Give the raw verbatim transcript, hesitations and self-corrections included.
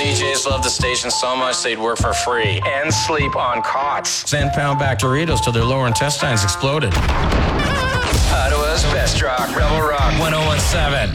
D Js loved the station so much they'd work for free and sleep on cots. Then pound back Doritos till their lower intestines exploded. Ottawa's best rock, Rebel Rock one oh one seven.